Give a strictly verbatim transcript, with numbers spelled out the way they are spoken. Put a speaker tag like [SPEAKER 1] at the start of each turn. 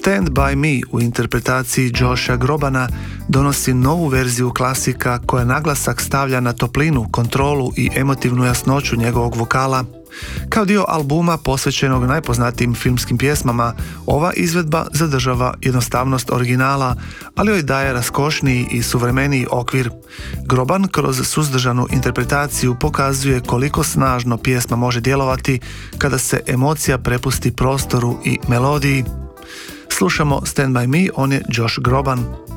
[SPEAKER 1] Stand By Me u interpretaciji Josha Grobana donosi novu verziju klasika koja naglasak stavlja na toplinu, kontrolu i emotivnu jasnoću njegovog vokala. Kao dio albuma posvećenog najpoznatijim filmskim pjesmama, ova izvedba zadržava jednostavnost originala, ali joj daje raskošniji i suvremeniji okvir. Groban kroz suzdržanu interpretaciju pokazuje koliko snažno pjesma može djelovati kada se emocija prepusti prostoru i melodiji. Slušamo Stand By Me, on je Josh Groban.